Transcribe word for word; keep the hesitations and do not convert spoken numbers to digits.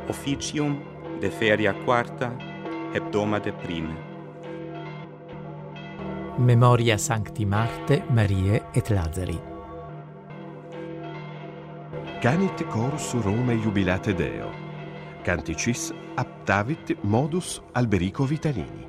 officium de feria quarta hebdomade prime. Memoria Sancti Marte, Marie et Lazari. Canit chorus Rome jubilate Deo. Canticis aptavit modus Alberico Vitalini.